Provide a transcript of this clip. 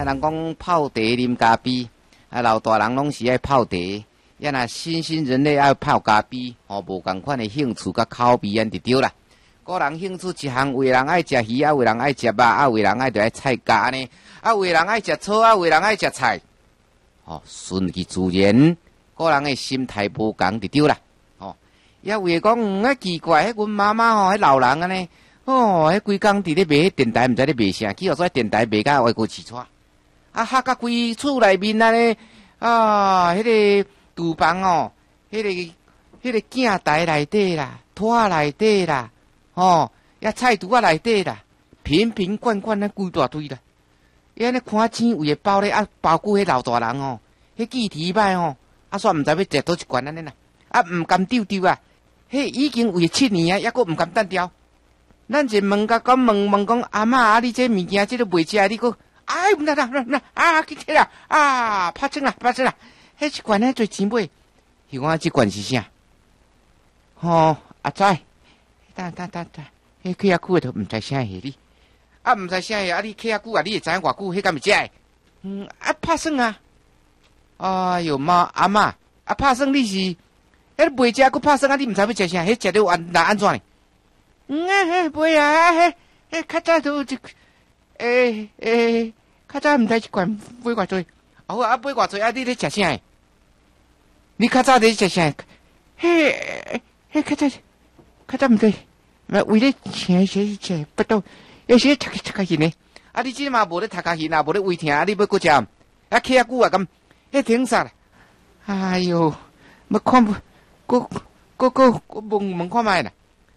人讲泡茶啉咖啡，老大人拢是爱泡茶。若新兴人类爱泡咖啡，无共款的兴趣甲口味安就对啦。个人兴趣一项，有的人爱食鱼，有的人爱食肉，有的人爱爱菜咖呢，有的人爱食草，有的人爱食菜。顺其自然，个人的心态无共就对啦。也有的讲，奇怪，阮妈妈迄老人安尼，迄规工伫咧卖电台，毋知咧卖啥，去互电台卖甲外国饲带，吓甲规厝内面安尼，迄个厨房迄个镜台内底啦，拖内底啦，菜橱内底啦，瓶瓶罐罐那规大堆啦。伊安尼看钱为包咧，包括迄老大人迄记忆歹煞毋知要食倒一罐安尼啦，毋甘丢丢啊！迄已经为7年啊，抑阁毋甘单调。咱就问甲讲问讲阿嬷你这物件这个袂食，你阁毋得去摕啦，拍算啦，迄一罐迄侪钱买，是讲这罐是啥？阿仔，等，迄起啊久都毋知啥下哩，毋知啥下你起啊久你会知影偌久？迄敢会食的？拍算啊！哎哟妈，阿嬷拍算你是？迄袂食，佮拍算你毋知要食啥？迄食着安怎呢？袂啊，迄较早都较早毋知一罐买偌济，买偌济你咧食啥的？你较早咧食啥？迄较早毋对，为咧食不到，有时读较远呢。你即嘛无咧读较远无咧胃疼，你要搁食？起啊久咁，迄挺啥啦？哎哟，要看。问看觅啦。